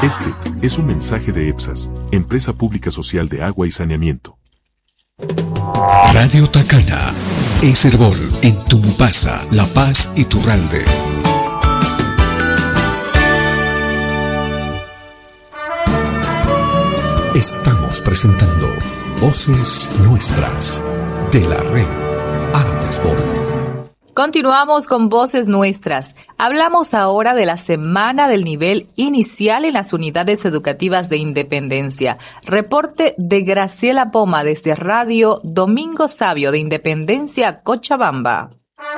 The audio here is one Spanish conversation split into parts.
Este es un mensaje de EPSAS, Empresa Pública Social de Agua y Saneamiento. Radio Tacana, Eserbol, en Tumbasa, La Paz y Turralbe. Estamos presentando Voces Nuestras de la red Artesbol. Continuamos con Voces Nuestras. Hablamos ahora de la semana del nivel inicial en las unidades educativas de Independencia. Reporte de Graciela Poma desde Radio Domingo Sabio de Independencia, Cochabamba.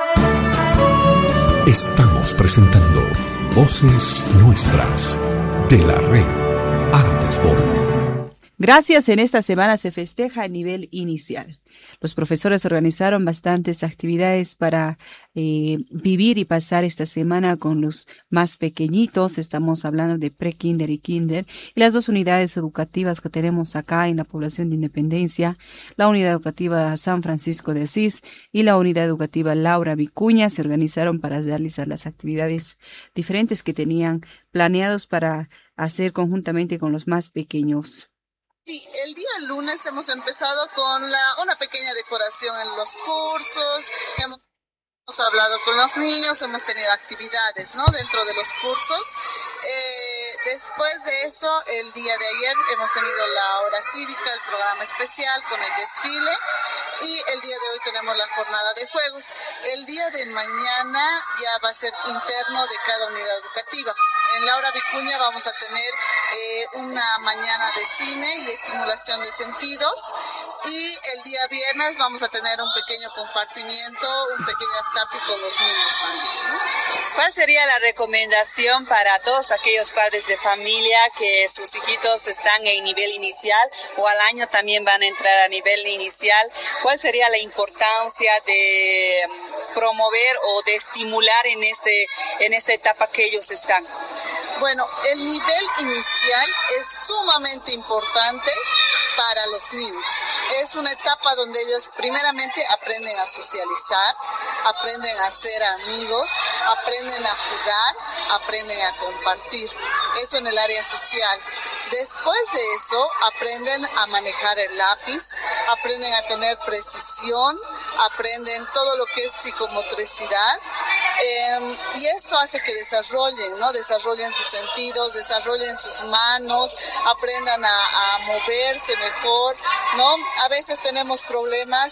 Estamos presentando Voces Nuestras de la red Artesbol. Gracias, en esta semana se festeja a nivel inicial. Los profesores organizaron bastantes actividades para vivir y pasar esta semana con los más pequeñitos. Estamos hablando de pre-kinder y kinder. Y las dos unidades educativas que tenemos acá en la población de Independencia, la unidad educativa San Francisco de Asís y la unidad educativa Laura Vicuña, se organizaron para realizar las actividades diferentes que tenían planeados para hacer conjuntamente con los más pequeños. Sí, el día lunes hemos empezado con una pequeña decoración en los cursos, hemos hablado con los niños, hemos tenido actividades, ¿no?, dentro de los cursos. Después de eso, el día de ayer hemos tenido la hora cívica, el programa especial con el desfile, y el día de hoy tenemos la jornada de juegos. El día de mañana ya va a ser interno de cada unidad educativa. En Laura Vicuña vamos a tener una mañana de cine y estimulación de sentidos, y el día viernes vamos a tener un pequeño compartimiento, un pequeño tapi con los niños también, ¿no? ¿Cuál sería la recomendación para todos aquellos padres de familia que sus hijitos están en nivel inicial o al año también van a entrar a nivel inicial? ¿Cuál sería la importancia de promover o de estimular en esta etapa que ellos están? Bueno, el nivel inicial es sumamente importante para los niños. Es una etapa donde ellos primeramente aprenden a socializar, aprenden a ser amigos, aprenden a jugar, aprenden a compartir. Eso en el área social. Después de eso, aprenden a manejar el lápiz, aprenden a tener precisión, aprenden todo lo que es psicomotricidad, y esto hace que desarrollen, ¿no? Desarrollen sus sentidos, desarrollen sus manos, aprendan a moverse mejor, ¿no? A veces tenemos problemas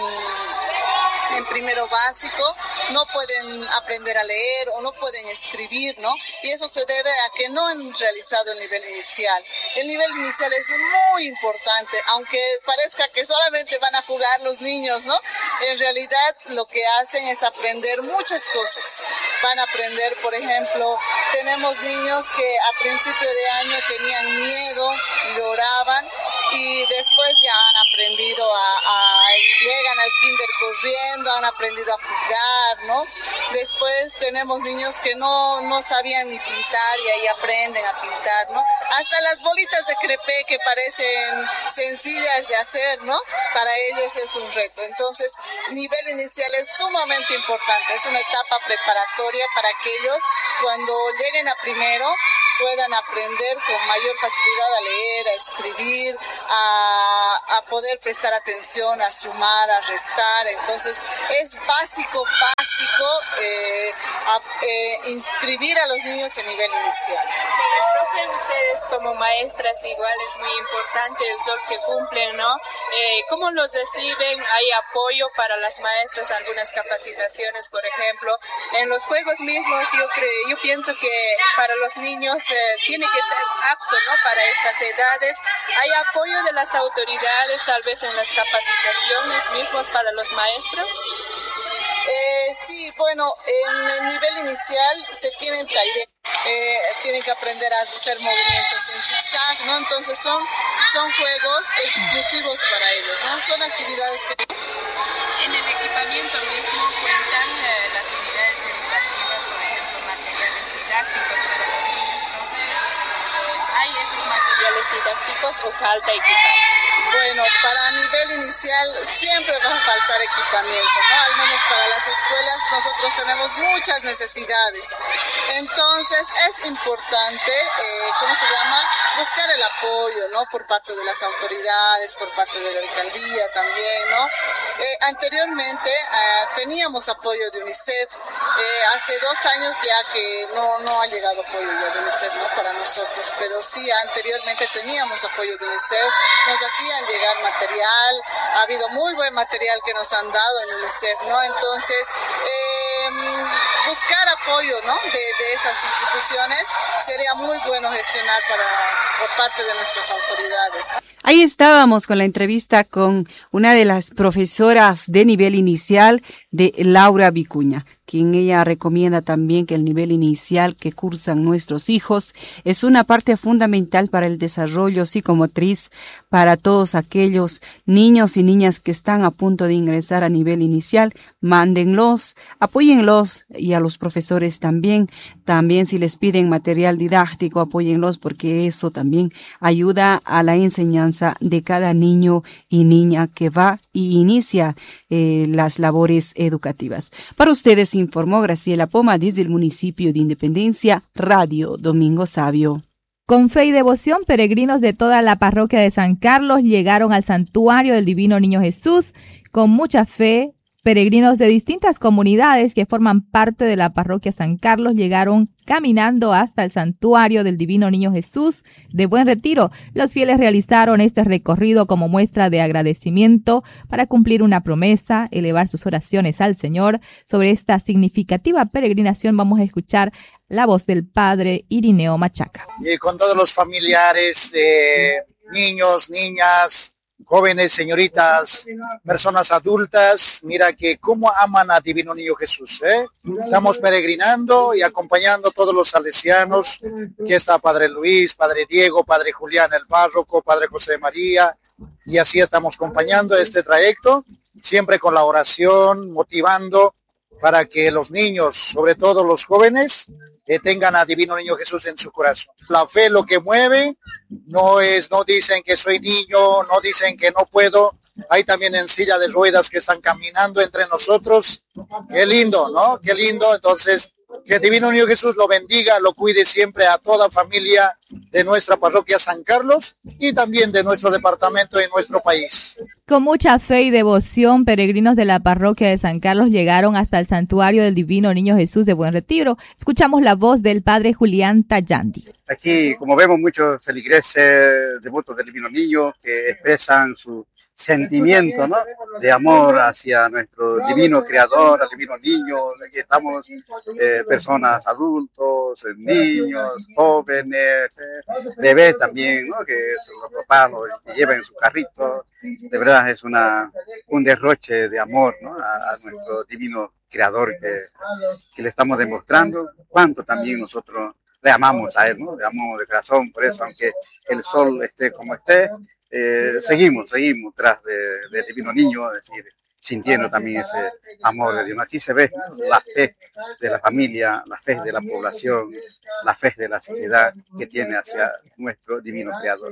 en primero básico, no pueden aprender a leer o no pueden escribir, ¿no? Y eso se debe a que no han realizado el nivel inicial. El nivel inicial es muy importante, aunque parezca que solamente van a jugar los niños, ¿no? En realidad lo que hacen es aprender muchas cosas. Van a aprender, por ejemplo, tenemos niños que a principio de año tenían miedo, lloraban, y después ya han aprendido llegan al kinder corriendo, han aprendido a jugar, ¿no? Después tenemos niños que no sabían ni pintar y ahí aprenden a pintar, ¿no? Hasta las bolitas de crepé que parecen sencillas de hacer, ¿no? Para ellos es un reto. Entonces, nivel inicial es sumamente importante, es una etapa preparatoria para que ellos, cuando lleguen a primero, puedan aprender con mayor facilidad a leer, a escribir, a poder prestar atención, a sumar, a restar. Entonces es básico inscribir a los niños en nivel inicial. Profe, ustedes como maestras igual es muy importante el rol que cumplen, ¿no? ¿Cómo los reciben? ¿Hay apoyo para las maestras? Algunas capacitaciones, por ejemplo. En los juegos mismos yo pienso que para los niños tiene que ser apto, ¿no? Para estas edades. ¿Hay apoyo de las autoridades tal vez en las capacitaciones mismos para los maestros? Sí, bueno, en el nivel inicial se tienen talleres, tienen que aprender a hacer movimientos en zigzag, ¿no? Entonces son juegos exclusivos para ellos, ¿no? Son actividades que... En el equipamiento mismo cuentan las unidades educativas, por ejemplo, materiales didácticos para los niños, profe. ¿Hay esos materiales didácticos o falta equipar? Bueno, para nivel inicial siempre va a faltar equipamiento, ¿no? Al menos para las escuelas nosotros tenemos muchas necesidades. Entonces es importante, buscar el apoyo, ¿no? Por parte de las autoridades, por parte de la alcaldía también, ¿no? Anteriormente teníamos apoyo de UNICEF. Hace 2 años ya que no ha llegado apoyo ya de UNICEF, ¿no? Para nosotros, pero sí anteriormente teníamos apoyo de UNICEF, nos hacían llegar material, ha habido muy buen material que nos han dado en UNICEF, ¿no? Entonces, buscar apoyo, ¿no? de esas instituciones sería muy bueno gestionar por parte de nuestras autoridades, ¿no? Ahí estábamos con la entrevista con una de las profesoras de nivel inicial de Laura Vicuña, quien ella recomienda también que el nivel inicial que cursan nuestros hijos es una parte fundamental para el desarrollo psicomotriz para todos aquellos niños y niñas que están a punto de ingresar a nivel inicial. Mándenlos, apóyenlos, y a los profesores también si les piden material didáctico, apóyenlos, porque eso también ayuda a la enseñanza de cada niño y niña que va y inicia las labores educativas. Para ustedes informó Graciela Poma desde el municipio de Independencia, Radio Domingo Sabio. Con fe y devoción, peregrinos de toda la parroquia de San Carlos llegaron al santuario del Divino Niño Jesús. Con mucha fe, peregrinos de distintas comunidades que forman parte de la parroquia San Carlos llegaron caminando hasta el santuario del Divino Niño Jesús de Buen Retiro. Los fieles realizaron este recorrido como muestra de agradecimiento para cumplir una promesa, elevar sus oraciones al Señor. Sobre esta significativa peregrinación vamos a escuchar la voz del padre Irineo Machaca. Y con todos los familiares, niños, niñas, jóvenes, señoritas, personas adultas, mira que cómo aman a Divino Niño Jesús, ¿eh? Estamos peregrinando y acompañando a todos los salesianos, que está Padre Luis, Padre Diego, Padre Julián el párroco, Padre José María, y así estamos acompañando este trayecto, siempre con la oración, motivando para que los niños, sobre todo los jóvenes, tengan a Divino Niño Jesús en su corazón. La fe lo que mueve, no dicen que soy niño, no dicen que no puedo. Hay también en silla de ruedas que están caminando entre nosotros. Qué lindo, ¿no? Qué lindo. Entonces, que Divino Niño Jesús lo bendiga, lo cuide siempre a toda familia de nuestra parroquia San Carlos y también de nuestro departamento y nuestro país. Con mucha fe y devoción, peregrinos de la parroquia de San Carlos llegaron hasta el santuario del Divino Niño Jesús de Buen Retiro. Escuchamos la voz del padre Julián Tallandi. Aquí, como vemos, muchos feligreses devotos del Divino Niño que expresan su sentimiento, ¿no?, de amor hacia nuestro divino creador, al divino niño. Aquí estamos personas adultos, niños, jóvenes, bebés también, ¿no?, que los papás los llevan en su carrito. De verdad es un derroche de amor, ¿no?, a nuestro divino creador que le estamos demostrando cuánto también nosotros le amamos a él, ¿no?, le amamos de corazón. Por eso, aunque el sol esté como esté, seguimos tras del Divino Niño, es decir, sintiendo también ese amor de Dios. Aquí se ve la fe de la familia, la fe de la población, la fe de la sociedad que tiene hacia nuestro divino creador.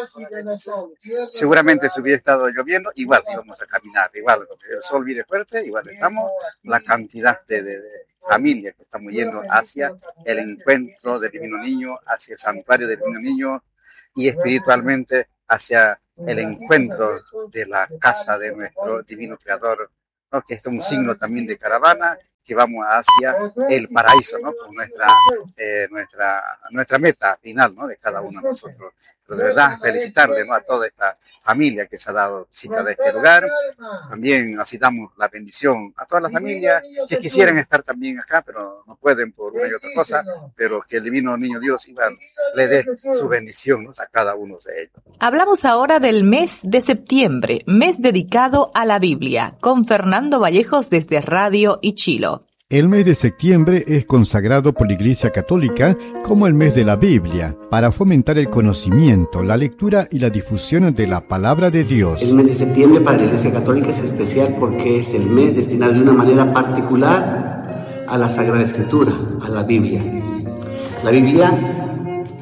Seguramente si hubiera estado lloviendo, igual íbamos a caminar, igual el sol viene fuerte, igual estamos, la cantidad de familia que estamos yendo hacia el encuentro del Divino Niño, hacia el santuario del Divino Niño y espiritualmente hacia el encuentro de la casa de nuestro divino creador, ¿no?, que es un signo también de caravana, que vamos hacia el paraíso, ¿no?, con nuestra meta final, ¿no?, de cada uno de nosotros. Pero de verdad, felicitarle, ¿no?, a toda esta familia que se ha dado cita de este lugar. También así damos la bendición a todas las familias que quisieran estar también acá, pero no pueden por una y otra cosa, pero que el Divino Niño Dios igual le dé su bendición, ¿no?, a cada uno de ellos. Hablamos ahora del mes de septiembre, mes dedicado a la Biblia, con Fernando Vallejos desde Radio Ichilo. El mes de septiembre es consagrado por la Iglesia Católica como el mes de la Biblia, para fomentar el conocimiento, la lectura y la difusión de la palabra de Dios. El mes de septiembre para la Iglesia Católica es especial porque es el mes destinado de una manera particular a la Sagrada Escritura, a la Biblia. La Biblia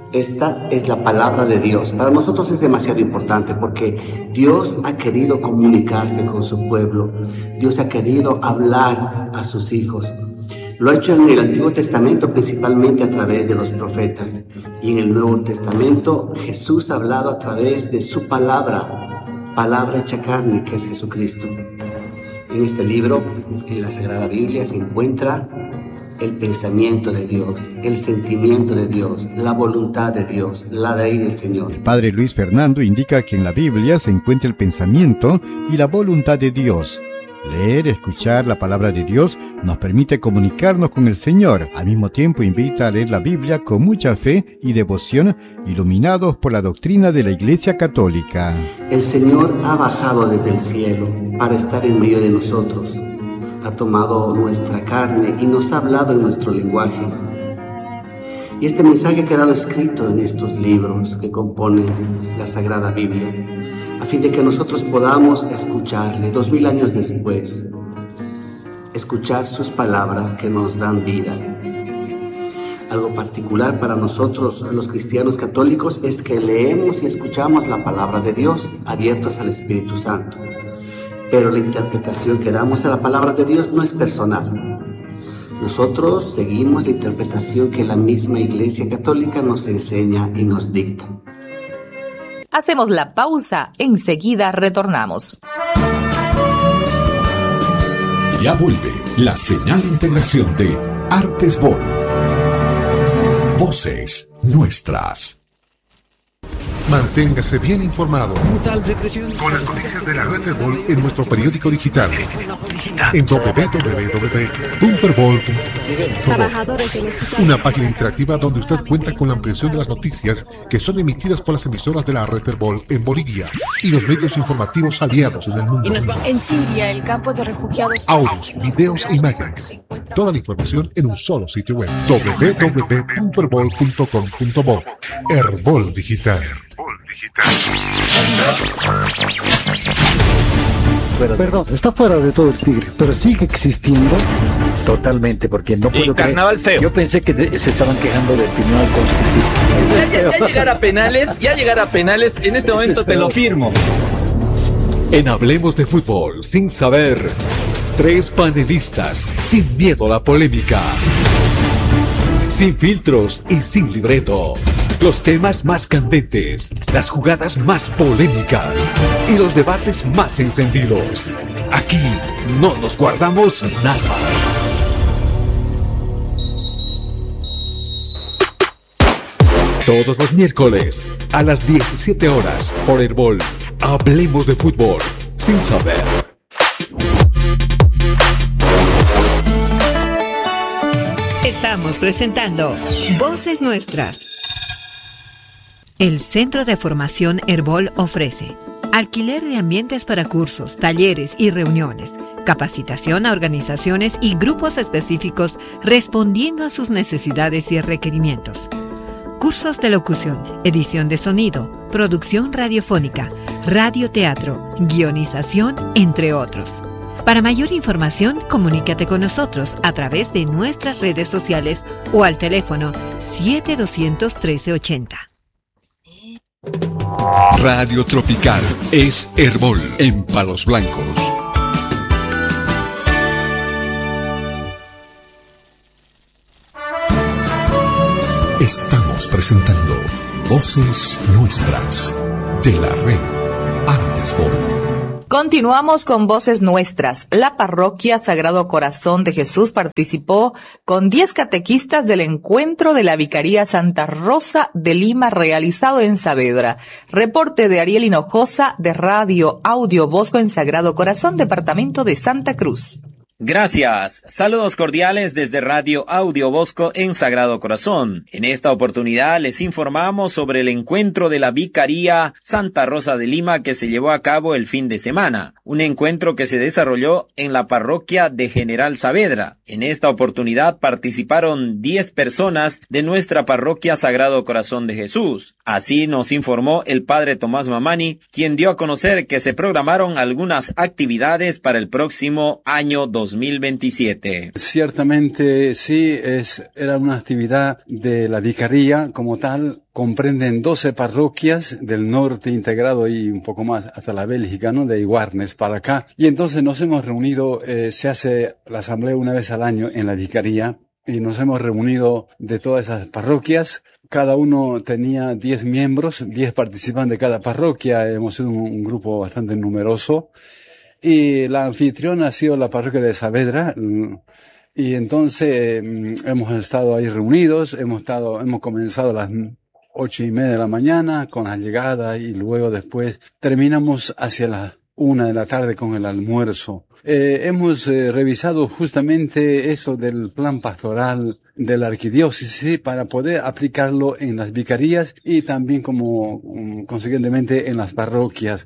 Esta es la palabra de Dios. Para nosotros es demasiado importante porque Dios ha querido comunicarse con su pueblo. Dios ha querido hablar a sus hijos. Lo ha hecho en el Antiguo Testamento principalmente a través de los profetas. Y en el Nuevo Testamento Jesús ha hablado a través de su palabra hecha carne, que es Jesucristo. En este libro, en la Sagrada Biblia, se encuentra el pensamiento de Dios, el sentimiento de Dios, la voluntad de Dios, la ley del Señor. El padre Luis Fernando indica que en la Biblia se encuentra el pensamiento y la voluntad de Dios. Leer, escuchar la palabra de Dios nos permite comunicarnos con el Señor. Al mismo tiempo invita a leer la Biblia con mucha fe y devoción, iluminados por la doctrina de la Iglesia Católica. El Señor ha bajado desde el cielo para estar en medio de nosotros. Ha tomado nuestra carne y nos ha hablado en nuestro lenguaje. Y este mensaje ha quedado escrito en estos libros que componen la Sagrada Biblia, a fin de que nosotros podamos escucharle 2000 años después, escuchar sus palabras que nos dan vida. Algo particular para nosotros, los cristianos católicos, es que leemos y escuchamos la palabra de Dios abiertos al Espíritu Santo. Pero la interpretación que damos a la palabra de Dios no es personal. Nosotros seguimos la interpretación que la misma Iglesia Católica nos enseña y nos dicta. Hacemos la pausa, enseguida retornamos. Ya vuelve la señal de integración de Artes Vol. Voces nuestras. Manténgase bien informado con las noticias de la Red Vol en nuestro periódico digital en www.herbol.com. Una página interactiva donde usted cuenta con la ampliación de las noticias que son emitidas por las emisoras de la Red Vol en Bolivia y los medios informativos aliados en el mundo. En Siria, el campo de refugiados. Audios, videos e imágenes. Toda la información en un solo sitio web: www.herbol.com.bo. Herbol Digital. Perdón, está fuera de todo el tigre, pero sigue existiendo. Totalmente, porque no puedo creer. Carnaval feo. Yo pensé que se estaban quejando del Tribunal Constitucional. Ya llegar a penales, en este momento te lo firmo. En Hablemos de Fútbol sin saber, 3 panelistas sin miedo a la polémica, sin filtros y sin libreto. Los temas más candentes, las jugadas más polémicas y los debates más encendidos. Aquí no nos guardamos nada. Todos los miércoles a las 17 horas por Herbol. Hablemos de fútbol sin saber. Estamos presentando Voces Nuestras. El Centro de Formación Herbol ofrece alquiler de ambientes para cursos, talleres y reuniones, capacitación a organizaciones y grupos específicos respondiendo a sus necesidades y requerimientos. Cursos de locución, edición de sonido, producción radiofónica, radioteatro, guionización, entre otros. Para mayor información, comunícate con nosotros a través de nuestras redes sociales o al teléfono 7200-1380. Radio Tropical es Herbol en Palos Blancos. Estamos presentando Voces Nuestras de la red Artes Vol. Continuamos con Voces Nuestras. La parroquia Sagrado Corazón de Jesús participó con 10 catequistas del encuentro de la Vicaría Santa Rosa de Lima realizado en Saavedra. Reporte de Ariel Hinojosa de Radio Audio Bosco en Sagrado Corazón, departamento de Santa Cruz. Gracias. Saludos cordiales desde Radio Audio Bosco en Sagrado Corazón. En esta oportunidad les informamos sobre el encuentro de la Vicaría Santa Rosa de Lima que se llevó a cabo el fin de semana. Un encuentro que se desarrolló en la parroquia de General Saavedra. En esta oportunidad participaron 10 personas de nuestra parroquia Sagrado Corazón de Jesús. Así nos informó el padre Tomás Mamani, quien dio a conocer que se programaron algunas actividades para el próximo año 2020. 2027. Ciertamente sí, era una actividad de la vicaría como tal. Comprenden 12 parroquias del norte integrado y un poco más hasta la Bélgica, ¿no? De Iguarnes para acá. Y entonces nos hemos reunido, se hace la asamblea una vez al año en la vicaría y nos hemos reunido de todas esas parroquias. Cada uno tenía 10 miembros, 10 participantes de cada parroquia. Hemos sido un grupo bastante numeroso. Y la anfitriona ha sido la parroquia de Saavedra. Y entonces hemos estado ahí reunidos, hemos comenzado a las 8:30 de la mañana con la llegada y luego después terminamos hacia las 1 de la tarde con el almuerzo. Hemos revisado justamente eso del plan pastoral de la arquidiócesis para poder aplicarlo en las vicarías y también como consiguientemente en las parroquias,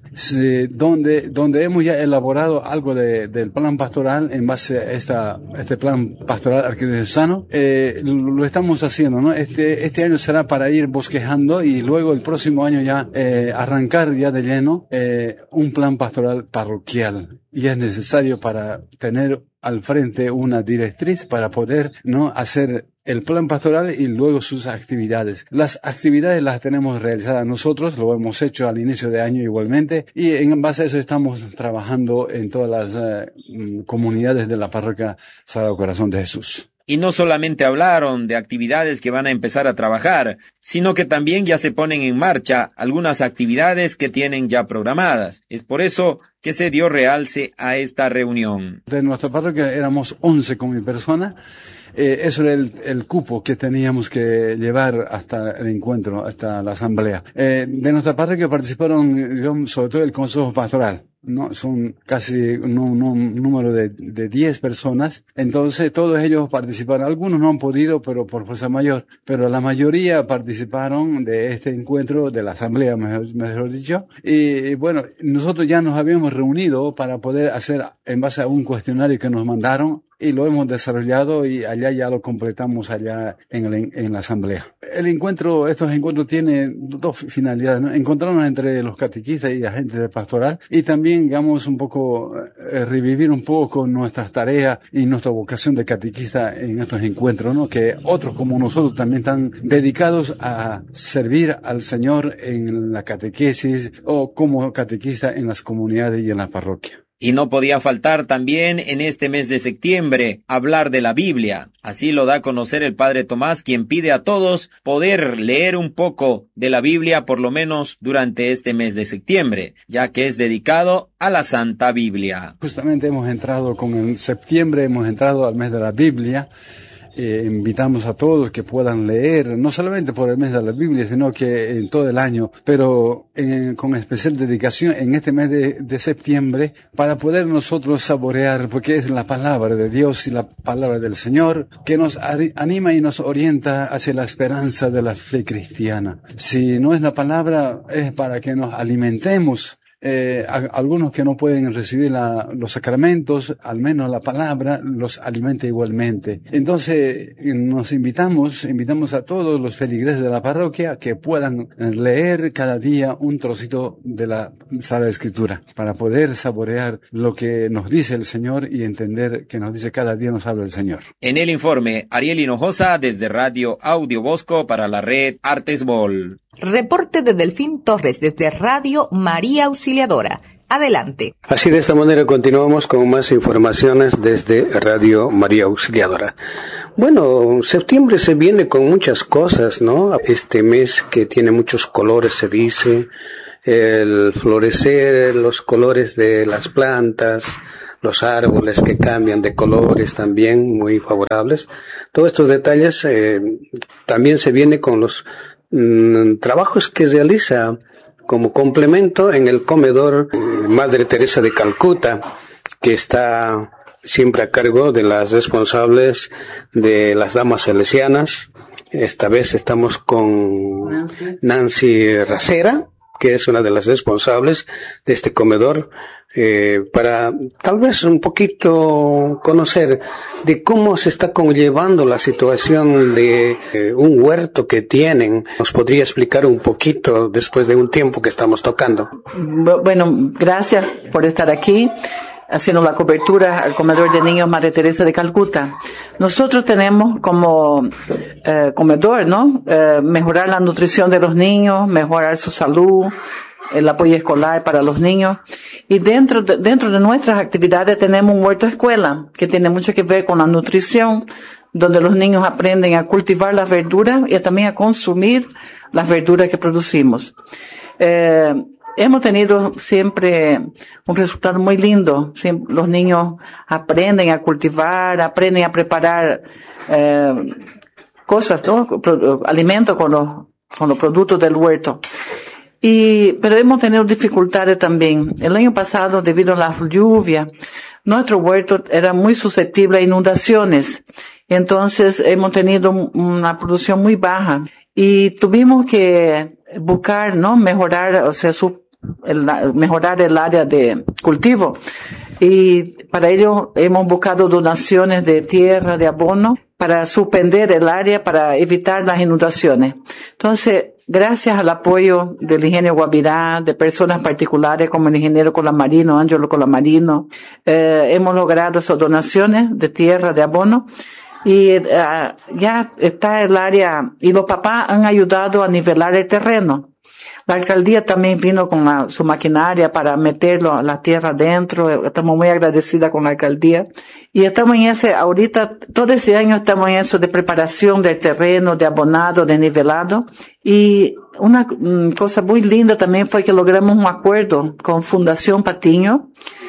donde hemos ya elaborado algo del plan pastoral en base a este plan pastoral arquidiocesano. Lo estamos haciendo, ¿no? Este año será para ir bosquejando y luego el próximo año ya arrancar ya de lleno un plan pastoral parroquial. Y es necesario para tener al frente una directriz para poder, ¿no?, hacer el plan pastoral y luego sus actividades. Las actividades las tenemos realizadas nosotros, lo hemos hecho al inicio de año igualmente, y en base a eso estamos trabajando en todas las comunidades de la parroquia Sagrado Corazón de Jesús. Y no solamente hablaron de actividades que van a empezar a trabajar, sino que también ya se ponen en marcha algunas actividades que tienen ya programadas. Es por eso que se dio realce a esta reunión. De nuestra parroquia éramos 11 con mi persona. Eso era el cupo que teníamos que llevar hasta el encuentro, hasta la asamblea. De nuestra parroquia participaron, sobre todo el consejo pastoral, ¿no? Son casi un número de 10 personas. Entonces todos ellos participaron. Algunos no han podido, pero por fuerza mayor. Pero la mayoría participaron de este encuentro, de la asamblea, mejor dicho. Y bueno, nosotros ya nos habíamos reunido para poder hacer, en base a un cuestionario que nos mandaron, y lo hemos desarrollado y allá ya lo completamos allá en la asamblea. Estos encuentros tienen dos finalidades, ¿no? Encontrarnos entre los catequistas y agentes de pastoral y también, digamos, un poco revivir un poco nuestras tareas y nuestra vocación de catequista en estos encuentros, ¿no? Que otros como nosotros también están dedicados a servir al Señor en la catequesis o como catequista en las comunidades y en la parroquia. Y no podía faltar también en este mes de septiembre hablar de la Biblia. Así lo da a conocer el Padre Tomás, quien pide a todos poder leer un poco de la Biblia por lo menos durante este mes de septiembre, ya que es dedicado a la Santa Biblia. Justamente hemos entrado al mes de la Biblia. Invitamos a todos que puedan leer, no solamente por el mes de la Biblia, sino que en todo el año, pero con especial dedicación en este mes de septiembre, para poder nosotros saborear, porque es la palabra de Dios y la palabra del Señor que nos anima y nos orienta hacia la esperanza de la fe cristiana. Si no es la palabra, es para que nos alimentemos. Algunos que no pueden recibir los sacramentos, al menos la palabra los alimenta igualmente. Entonces nos invitamos a todos los feligreses de la parroquia que puedan leer cada día un trocito de la Sagrada Escritura para poder saborear lo que nos dice el Señor y entender que nos dice cada día nos habla el Señor. En el informe, Ariel Hinojosa desde Radio Audio Bosco para la red Artesbol. Reporte de Delfín Torres desde Radio María Auxiliadora. Adelante. Así de esta manera continuamos con más informaciones desde Radio María Auxiliadora. Bueno, septiembre se viene con muchas cosas, ¿no? Este mes que tiene muchos colores, se dice, el florecer, los colores de las plantas, los árboles que cambian de colores también muy favorables. Todos estos detalles también se viene con los trabajos que realiza como complemento en el comedor Madre Teresa de Calcuta, que está siempre a cargo de las responsables de las damas salesianas. Esta vez estamos con Nancy Racera, que es una de las responsables de este comedor, para tal vez un poquito conocer de cómo se está conllevando la situación de un huerto que tienen. ¿Nos podría explicar un poquito después de un tiempo que estamos tocando? Bueno, gracias por estar aquí. haciendo la cobertura al comedor de niños Madre Teresa de Calcuta. Nosotros tenemos como comedor, ¿no? Mejorar la nutrición de los niños, mejorar su salud, el apoyo escolar para los niños. Y dentro de nuestras actividades tenemos un huerto escuela que tiene mucho que ver con la nutrición, donde los niños aprenden a cultivar las verduras y también a consumir las verduras que producimos. Hemos tenido siempre un resultado muy lindo. Los niños aprenden a cultivar, aprenden a preparar cosas, ¿no? Alimentos con los productos del huerto. Pero hemos tenido dificultades también. El año pasado, debido a la lluvia, nuestro huerto era muy susceptible a inundaciones. Entonces hemos tenido una producción muy baja y tuvimos que buscar, ¿no? Mejorar, o sea, mejorar el área de cultivo. Y para ello hemos buscado donaciones de tierra, de abono, para suspender el área, para evitar las inundaciones. Entonces, gracias al apoyo del ingeniero Guavirá, de personas particulares como el ingeniero Colamarino, Ángelo Colamarino, hemos logrado esas donaciones de tierra, de abono. Y ya está el área, y los papás han ayudado a nivelar el terreno. La alcaldía también vino con su maquinaria para meterlo a la tierra dentro. Estamos muy agradecidas con la alcaldía. Y estamos en ahorita, todo ese año estamos en eso de preparación del terreno, de abonado, de nivelado. Y una cosa muy linda también fue que logramos un acuerdo con Fundación Patiño,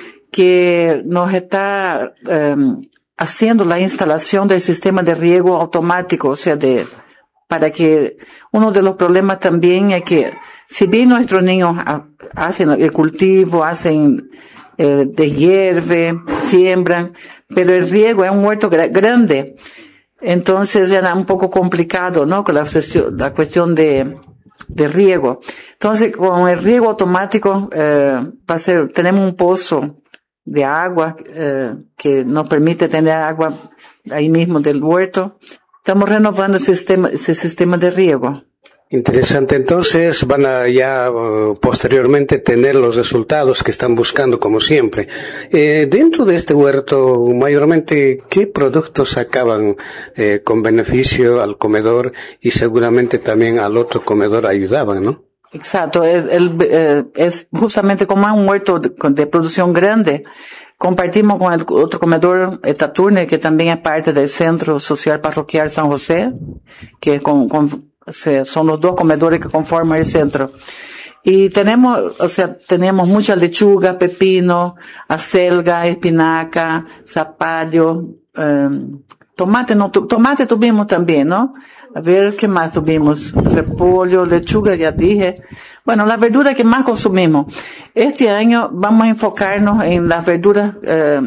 que nos está haciendo la instalación del sistema de riego automático, o sea, para que uno de los problemas también es que si bien nuestros niños hacen el cultivo, hacen deshierve, siembran, pero el riego es un huerto grande, entonces era un poco complicado, ¿no? Con la cuestión de riego. Entonces, con el riego automático, tenemos un pozo de agua que nos permite tener agua ahí mismo del huerto. Estamos renovando ese sistema de riego. Interesante. Entonces van a ya posteriormente tener los resultados que están buscando como siempre. Dentro de este huerto, mayormente, ¿qué productos sacaban con beneficio al comedor y seguramente también al otro comedor ayudaban, ¿no? Exacto. Es justamente como un huerto de producción grande. Compartimos con el otro comedor Etaturne, que también es parte del Centro Social Parroquial San José, que son los dos comedores que conforman el centro. Y tenemos mucha lechuga, pepino, acelga, espinaca, zapallo, tomate tuvimos también, ¿no? A ver, ¿qué más tuvimos? Repollo, lechuga, ya dije. Bueno, las verduras que más consumimos. Este año vamos a enfocarnos en las verduras,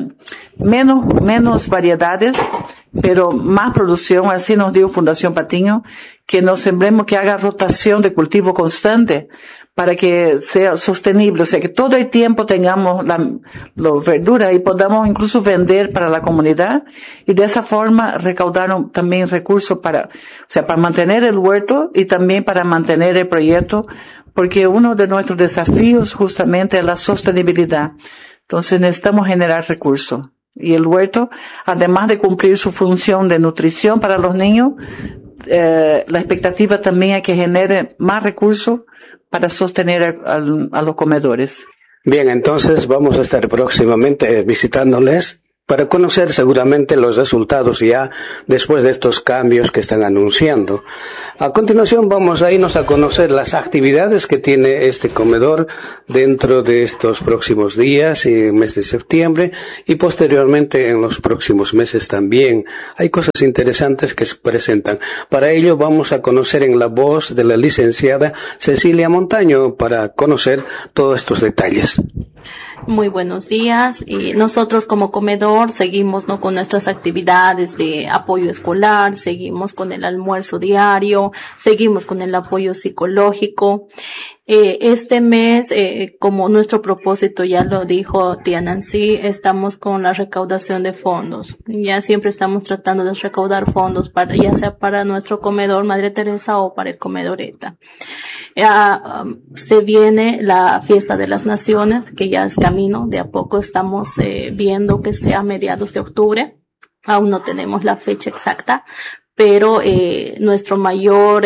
menos variedades, pero más producción. Así nos dio Fundación Patiño, que nos sembremos, que haga rotación de cultivo constante para que sea sostenible, o sea, que todo el tiempo tengamos las verduras y podamos incluso vender para la comunidad y de esa forma recaudar también recursos para mantener el huerto y también para mantener el proyecto, porque uno de nuestros desafíos justamente es la sostenibilidad. Entonces necesitamos generar recursos. Y el huerto, además de cumplir su función de nutrición para los niños, la expectativa también es que genere más recursos para sostener a los comedores. Bien, entonces vamos a estar próximamente visitándoles para conocer seguramente los resultados ya después de estos cambios que están anunciando. A continuación vamos a irnos a conocer las actividades que tiene este comedor dentro de estos próximos días y el mes de septiembre y posteriormente en los próximos meses también. Hay cosas interesantes que se presentan. Para ello vamos a conocer en la voz de la licenciada Cecilia Montaño para conocer todos estos detalles. Muy buenos días. Nosotros como comedor seguimos con nuestras actividades de apoyo escolar, seguimos con el almuerzo diario, seguimos con el apoyo psicológico. Este mes, como nuestro propósito ya lo dijo tía Nancy, estamos con la recaudación de fondos. Ya siempre estamos tratando de recaudar fondos para, ya sea para nuestro comedor Madre Teresa o para el comedor ETA. Se viene la Fiesta de las Naciones, que ya es camino, de a poco estamos viendo que sea a mediados de octubre. Aún no tenemos la fecha exacta, pero nuestro mayor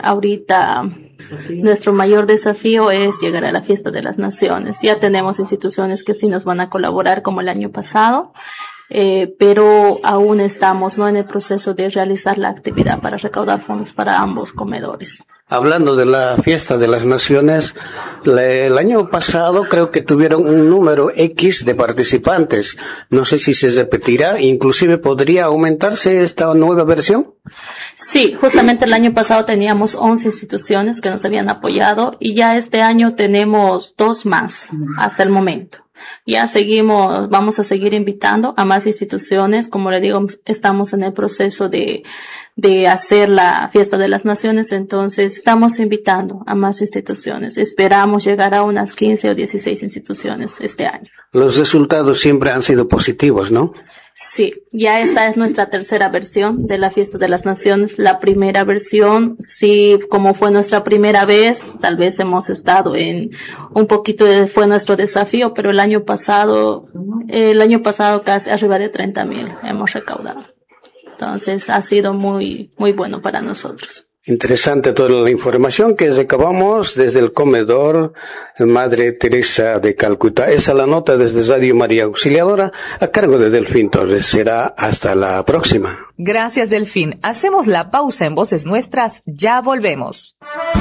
desafío es llegar a la Fiesta de las Naciones. Ya tenemos instituciones que sí nos van a colaborar, como el año pasado, pero aún estamos en el proceso de realizar la actividad para recaudar fondos para ambos comedores. Hablando de la Fiesta de las Naciones, el año pasado creo que tuvieron un número X de participantes. No sé si se repetirá, inclusive podría aumentarse esta nueva versión. Sí, justamente el año pasado teníamos 11 instituciones que nos habían apoyado y ya este año tenemos 2 más hasta el momento. Ya vamos a seguir invitando a más instituciones. Como le digo, estamos en el proceso de hacer la Fiesta de las Naciones, entonces estamos invitando a más instituciones. Esperamos llegar a unas 15 o 16 instituciones este año. Los resultados siempre han sido positivos, ¿no? Sí, ya esta es nuestra tercera versión de la Fiesta de las Naciones. La primera versión, sí, como fue nuestra primera vez, tal vez hemos estado fue nuestro desafío, pero el año pasado casi arriba de 30,000 hemos recaudado. Entonces ha sido muy, muy bueno para nosotros. Interesante toda la información que recabamos desde el comedor Madre Teresa de Calcuta. Esa es la nota desde Radio María Auxiliadora a cargo de Delfín Torres. Será hasta la próxima. Gracias, Delfín. Hacemos la pausa en Voces Nuestras. Ya volvemos.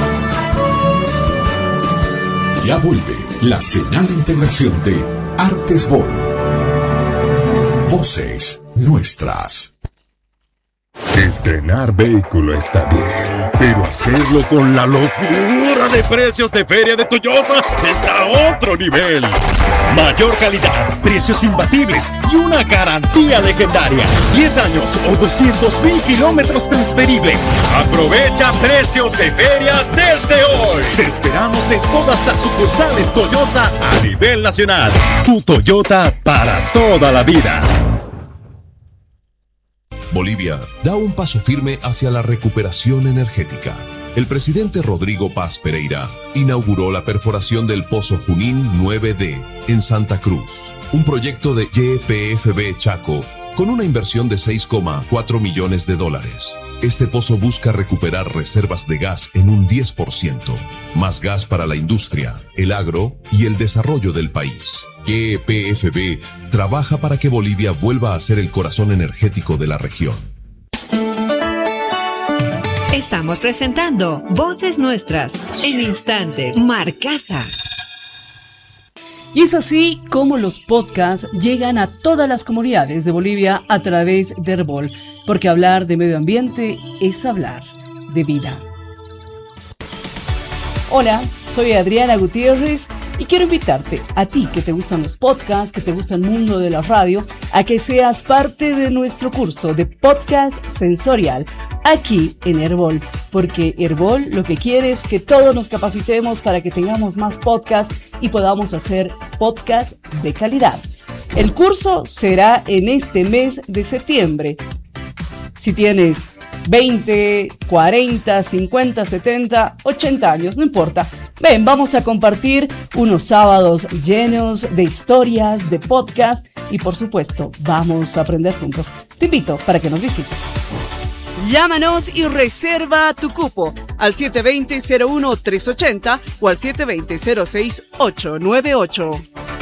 Ya vuelve la señal de integración de Artes Vol. Voces Nuestras. Estrenar vehículo está bien, pero hacerlo con la locura de precios de Feria de Toyosa está a otro nivel. Mayor calidad, precios imbatibles y una garantía legendaria. 10 años o 200,000 kilómetros transferibles. Aprovecha precios de feria desde hoy. Te esperamos en todas las sucursales Toyosa a nivel nacional. Tu Toyota para toda la vida. Bolivia da un paso firme hacia la recuperación energética. El presidente Rodrigo Paz Pereira inauguró la perforación del Pozo Junín 9D en Santa Cruz, un proyecto de YPFB Chaco con una inversión de $6,4 millones. Este pozo busca recuperar reservas de gas en un 10%, más gas para la industria, el agro y el desarrollo del país. YPFB trabaja para que Bolivia vuelva a ser el corazón energético de la región. Estamos presentando Voces Nuestras. En instantes, Marcasa. Y es así como los podcasts llegan a todas las comunidades de Bolivia a través de Herbol, porque hablar de medio ambiente es hablar de vida. Hola, soy Adriana Gutiérrez y quiero invitarte a ti que te gustan los podcasts, que te gusta el mundo de la radio, a que seas parte de nuestro curso de podcast sensorial aquí en Herbol, porque Herbol lo que quiere es que todos nos capacitemos para que tengamos más podcasts y podamos hacer podcasts de calidad. El curso será en este mes de septiembre. Si tienes 20, 40, 50, 70, 80 años, no importa. Ven, vamos a compartir unos sábados llenos de historias, de podcast y por supuesto, vamos a aprender juntos. Te invito para que nos visites. Llámanos y reserva tu cupo al 720-01-380 o al 720-06-898.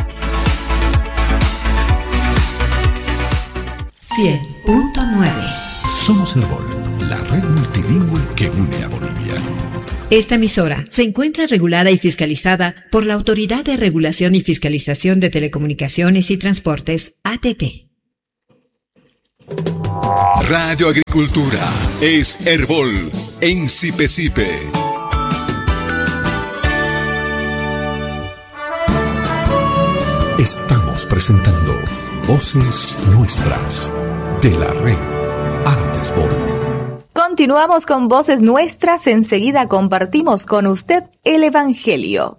100.9. Somos Herbol, la red multilingüe que une a Bolivia. Esta emisora se encuentra regulada y fiscalizada por la Autoridad de Regulación y Fiscalización de Telecomunicaciones y Transportes, ATT. Radio Agricultura es Herbol en Sipe. Estamos presentando Voces Nuestras de la red Artes Vol. Continuamos con Voces Nuestras. Enseguida compartimos con usted el Evangelio.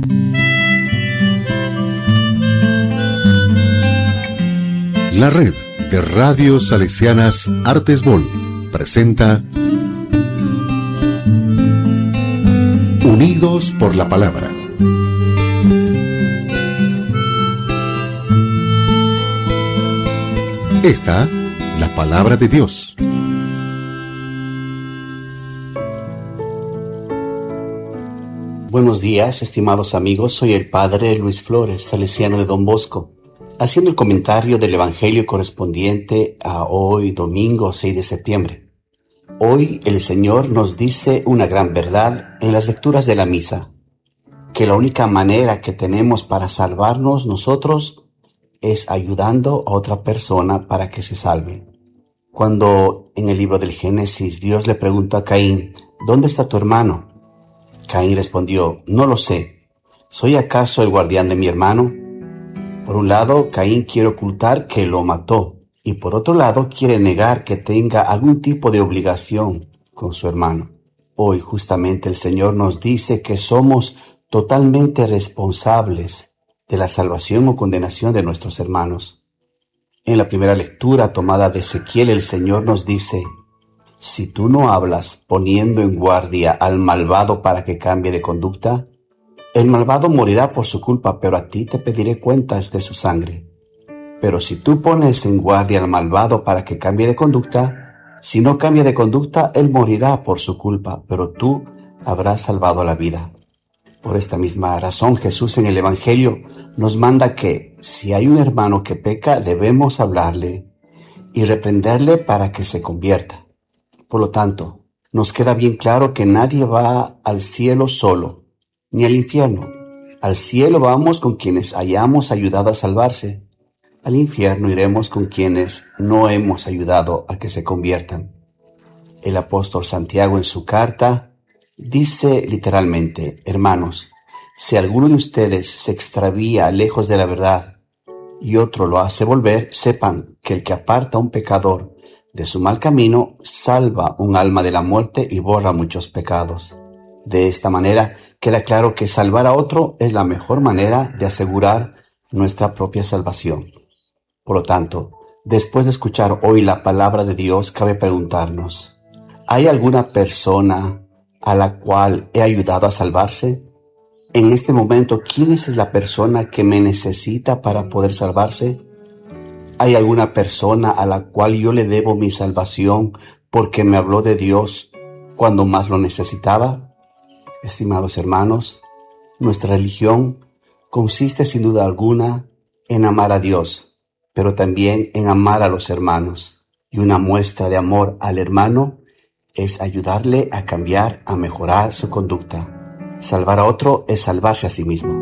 La red de radios salesianas Artesbol presenta Unidos por la Palabra. Esta, la palabra de Dios. Buenos días, estimados amigos. Soy el Padre Luis Flores, salesiano de Don Bosco, haciendo el comentario del Evangelio correspondiente a hoy, domingo 6 de septiembre. Hoy el Señor nos dice una gran verdad en las lecturas de la misa, que la única manera que tenemos para salvarnos nosotros es ayudando a otra persona para que se salve. Cuando en el libro del Génesis Dios le preguntó a Caín, ¿dónde está tu hermano? Caín respondió, no lo sé. ¿Soy acaso el guardián de mi hermano? Por un lado, Caín quiere ocultar que lo mató y por otro lado quiere negar que tenga algún tipo de obligación con su hermano. Hoy justamente el Señor nos dice que somos totalmente responsables de la salvación o condenación de nuestros hermanos. En la primera lectura tomada de Ezequiel, el Señor nos dice, si tú no hablas poniendo en guardia al malvado para que cambie de conducta, el malvado morirá por su culpa, pero a ti te pediré cuentas de su sangre. Pero si tú pones en guardia al malvado para que cambie de conducta, si no cambia de conducta, él morirá por su culpa, pero tú habrás salvado la vida. Por esta misma razón, Jesús en el Evangelio nos manda que, si hay un hermano que peca, debemos hablarle y reprenderle para que se convierta. Por lo tanto, nos queda bien claro que nadie va al cielo solo, ni al infierno. Al cielo vamos con quienes hayamos ayudado a salvarse. Al infierno iremos con quienes no hemos ayudado a que se conviertan. El apóstol Santiago en su carta dice literalmente, hermanos, si alguno de ustedes se extravía lejos de la verdad y otro lo hace volver, sepan que el que aparta a un pecador de su mal camino, salva un alma de la muerte y borra muchos pecados. De esta manera, queda claro que salvar a otro es la mejor manera de asegurar nuestra propia salvación. Por lo tanto, después de escuchar hoy la palabra de Dios, cabe preguntarnos, ¿hay alguna persona a la cual he ayudado a salvarse? En este momento, ¿quién es la persona que me necesita para poder salvarse? ¿Hay alguna persona a la cual yo le debo mi salvación porque me habló de Dios cuando más lo necesitaba? Estimados hermanos, nuestra religión consiste sin duda alguna en amar a Dios, pero también en amar a los hermanos. Y una muestra de amor al hermano es ayudarle a cambiar, a mejorar su conducta. Salvar a otro es salvarse a sí mismo.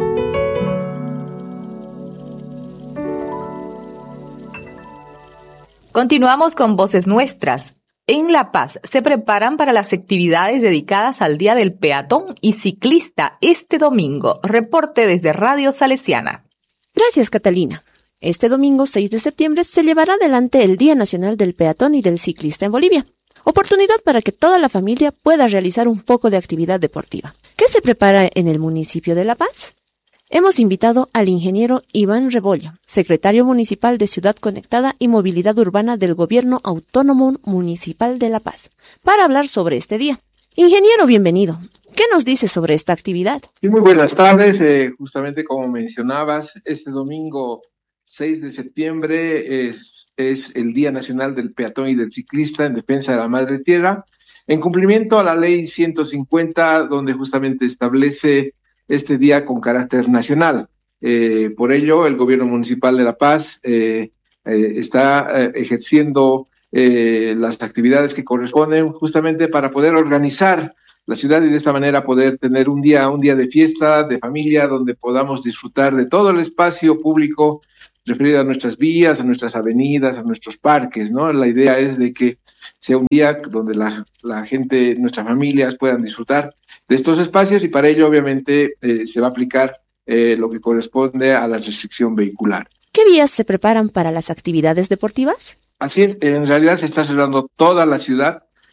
Continuamos con Voces Nuestras. En La Paz se preparan para las actividades dedicadas al Día del Peatón y Ciclista este domingo. Reporte desde Radio Salesiana. Gracias, Catalina. Este domingo 6 de septiembre se llevará adelante el Día Nacional del Peatón y del Ciclista en Bolivia. Oportunidad para que toda la familia pueda realizar un poco de actividad deportiva. ¿Qué se prepara en el municipio de La Paz? Hemos invitado al ingeniero Iván Rebollo, secretario municipal de Ciudad Conectada y Movilidad Urbana del Gobierno Autónomo Municipal de La Paz, para hablar sobre este día. Ingeniero, bienvenido. ¿Qué nos dice sobre esta actividad? Sí, muy buenas tardes. Justamente como mencionabas, este domingo 6 de septiembre es el Día Nacional del Peatón y del Ciclista en defensa de la Madre Tierra, en cumplimiento a la Ley 150, donde justamente establece este día con carácter nacional. Por ello, el Gobierno Municipal de La Paz está ejerciendo las actividades que corresponden justamente para poder organizar la ciudad y de esta manera poder tener un día de fiesta, de familia, donde podamos disfrutar de todo el espacio público referido a nuestras vías, a nuestras avenidas, a nuestros parques, ¿no? La idea es de que sea un día donde la gente, nuestras familias puedan disfrutar de estos espacios y para ello obviamente se va a aplicar lo que corresponde a la restricción vehicular. ¿Qué vías se preparan para las actividades deportivas? Así es, en realidad se está cerrando toda la ciudad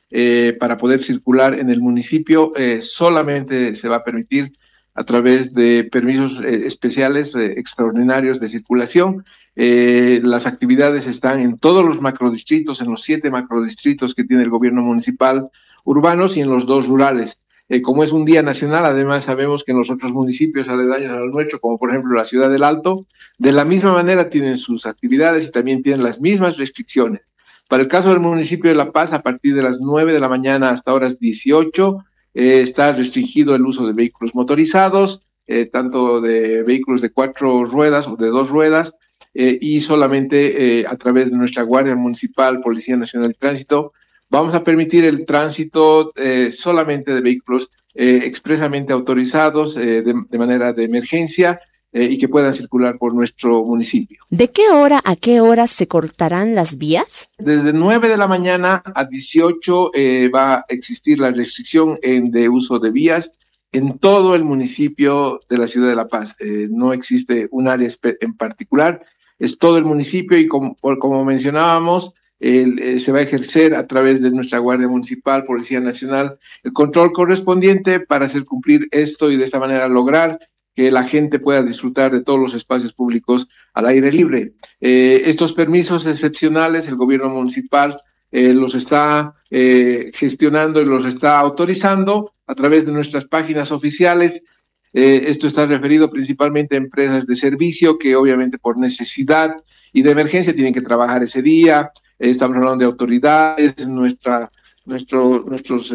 para poder circular en el municipio. Solamente se va a permitir a través de permisos especiales extraordinarios de circulación. Las actividades están en todos los macrodistritos, en los 7 macrodistritos que tiene el gobierno municipal urbanos y en los 2 rurales. Como es un día nacional, además sabemos que en los otros municipios aledaños al nuestro, como por ejemplo la Ciudad del Alto, de la misma manera tienen sus actividades y también tienen las mismas restricciones. Para el caso del municipio de La Paz, a partir de las 9 de la mañana hasta horas 18, está restringido el uso de vehículos motorizados, tanto de vehículos de 4 ruedas o de 2 ruedas, y solamente a través de nuestra Guardia Municipal, Policía Nacional de Tránsito, vamos a permitir el tránsito solamente de vehículos expresamente autorizados de manera de emergencia y que puedan circular por nuestro municipio. ¿De qué hora a qué hora se cortarán las vías? Desde 9 de la mañana a 18 va a existir la restricción de uso de vías en todo el municipio de la Ciudad de La Paz. No existe un área en particular, es todo el municipio y como mencionábamos, se va a ejercer a través de nuestra Guardia Municipal, Policía Nacional, el control correspondiente para hacer cumplir esto y de esta manera lograr que la gente pueda disfrutar de todos los espacios públicos al aire libre. Estos permisos excepcionales, el gobierno municipal los está gestionando y los está autorizando a través de nuestras páginas oficiales. Esto está referido principalmente a empresas de servicio que obviamente por necesidad y de emergencia tienen que trabajar ese día. Estamos hablando de autoridades, nuestros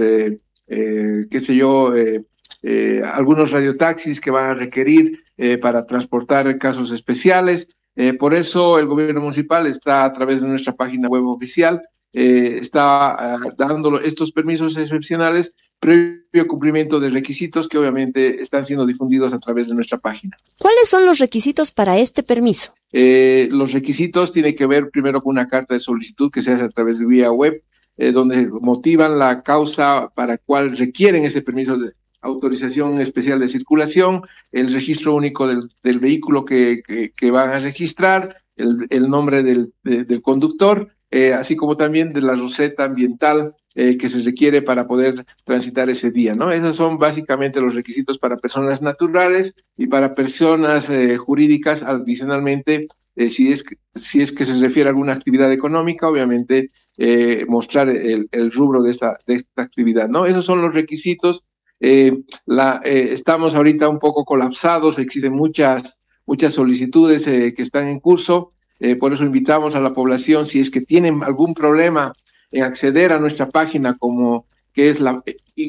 algunos radiotaxis que van a requerir para transportar casos especiales. Por eso el gobierno municipal está a través de nuestra página web oficial, está dando estos permisos excepcionales previo cumplimiento de requisitos que obviamente están siendo difundidos a través de nuestra página. ¿Cuáles son los requisitos para este permiso? Los requisitos tienen que ver primero con una carta de solicitud que se hace a través de vía web, donde motivan la causa para cual requieren ese permiso de autorización especial de circulación, el registro único del vehículo que van a registrar, el nombre del conductor, así como también de la roseta ambiental que se requiere para poder transitar ese día, ¿no? Esos son básicamente los requisitos para personas naturales y para personas jurídicas. Adicionalmente, si es que se refiere a alguna actividad económica, obviamente mostrar el rubro de esta actividad, ¿no? Esos son los requisitos. Estamos ahorita un poco colapsados, existen muchas solicitudes que están en curso, por eso invitamos a la población, si es que tienen algún problema en acceder a nuestra página, como que es la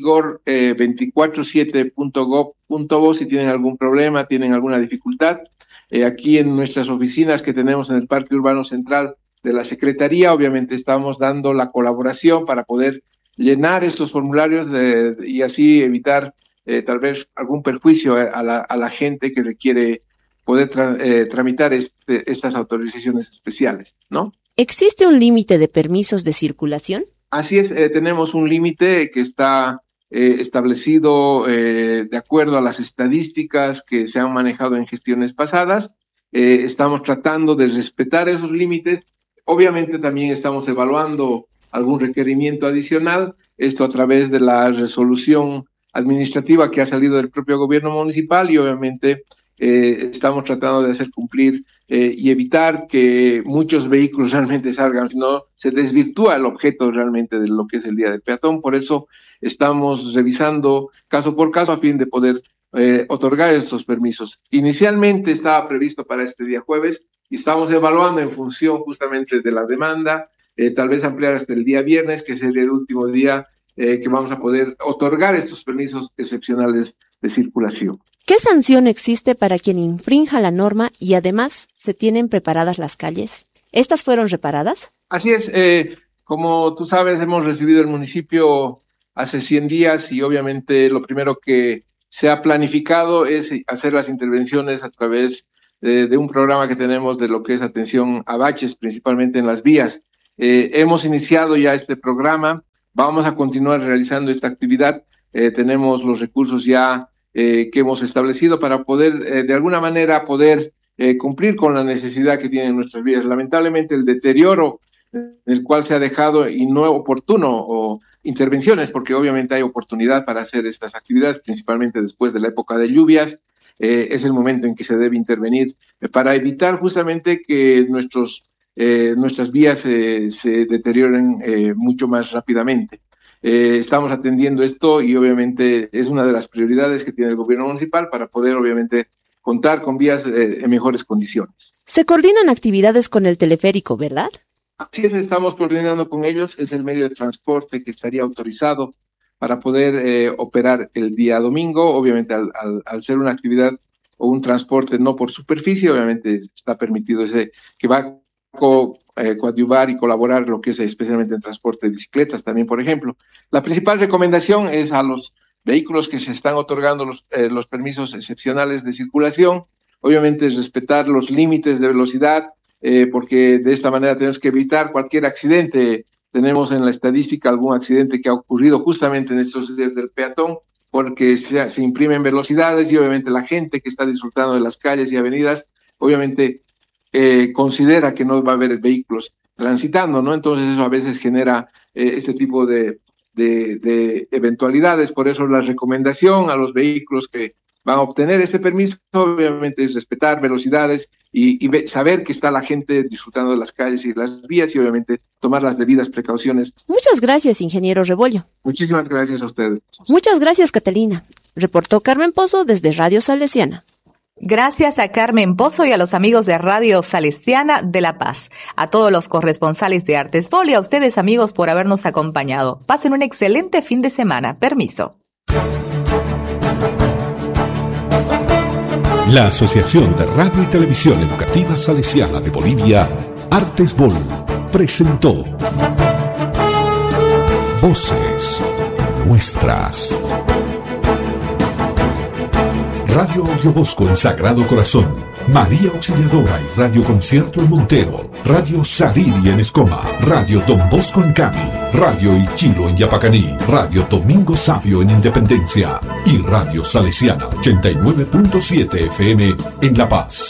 igor247.gov.bo, si tienen algún problema, tienen alguna dificultad, aquí en nuestras oficinas que tenemos en el Parque Urbano Central de la Secretaría, obviamente estamos dando la colaboración para poder llenar estos formularios y así evitar tal vez algún perjuicio a la gente que requiere poder tramitar estas autorizaciones especiales, ¿no? ¿Existe un límite de permisos de circulación? Así es, tenemos un límite que está establecido de acuerdo a las estadísticas que se han manejado en gestiones pasadas. Estamos tratando de respetar esos límites. Obviamente también estamos evaluando algún requerimiento adicional, esto a través de la resolución administrativa que ha salido del propio gobierno municipal y obviamente estamos tratando de hacer cumplir y evitar que muchos vehículos realmente salgan, sino se desvirtúa el objeto realmente de lo que es el Día del Peatón. Por eso estamos revisando caso por caso a fin de poder otorgar estos permisos. Inicialmente estaba previsto para este día jueves y estamos evaluando en función justamente de la demanda, tal vez ampliar hasta el día viernes, que sería el último día que vamos a poder otorgar estos permisos excepcionales de circulación. ¿Qué sanción existe para quien infrinja la norma y además se tienen preparadas las calles? ¿Estas fueron reparadas? Así es, como tú sabes, hemos recibido el municipio hace 100 días y obviamente lo primero que se ha planificado es hacer las intervenciones a través de un programa que tenemos de lo que es atención a baches, principalmente en las vías. Hemos iniciado ya este programa, vamos a continuar realizando esta actividad, tenemos los recursos ya que hemos establecido para poder, de alguna manera, poder cumplir con la necesidad que tienen nuestras vías. Lamentablemente, el deterioro en el cual se ha dejado y no oportuno intervenciones, porque obviamente hay oportunidad para hacer estas actividades, principalmente después de la época de lluvias. Es el momento en que se debe intervenir para evitar justamente que nuestras vías se deterioren mucho más rápidamente. Estamos atendiendo esto y obviamente es una de las prioridades que tiene el gobierno municipal para poder obviamente contar con vías en mejores condiciones. Se coordinan actividades con el teleférico, ¿verdad? Así es, estamos coordinando con ellos, es el medio de transporte que estaría autorizado para poder operar el día domingo. Obviamente al ser una actividad o un transporte no por superficie, obviamente está permitido ese que va a coadyuvar y colaborar lo que es especialmente en transporte de bicicletas también, por ejemplo. La principal recomendación es a los vehículos que se están otorgando los permisos excepcionales de circulación, obviamente es respetar los límites de velocidad, porque de esta manera tenemos que evitar cualquier accidente. Tenemos en la estadística algún accidente que ha ocurrido justamente en estos días del peatón, porque se imprimen velocidades y obviamente la gente que está disfrutando de las calles y avenidas, obviamente considera que no va a haber vehículos transitando, ¿no? Entonces eso a veces genera este tipo de eventualidades. Por eso la recomendación a los vehículos que van a obtener este permiso, obviamente, es respetar velocidades y saber que está la gente disfrutando de las calles y las vías y obviamente tomar las debidas precauciones. Muchas gracias, ingeniero Rebollo. Muchísimas gracias a ustedes. Muchas gracias, Catalina. Reportó Carmen Pozo desde Radio Salesiana. Gracias a Carmen Pozo y a los amigos de Radio Salesiana de La Paz, a todos los corresponsales de Artesbol y a ustedes, amigos, por habernos acompañado. Pasen un excelente fin de semana. Permiso. La Asociación de Radio y Televisión Educativa Salesiana de Bolivia, Artesbol, presentó Voces Nuestras. Radio Audio Bosco en Sagrado Corazón, María Auxiliadora y Radio Concierto en Montero, Radio Sariri en Escoma, Radio Don Bosco en Cami, Radio Ichilo en Yapacaní, Radio Domingo Sabio en Independencia y Radio Salesiana 89.7 FM en La Paz.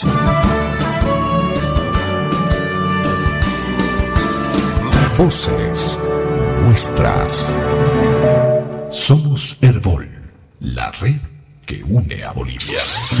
Voces Nuestras. Somos Herbol, la red que une a Bolivia.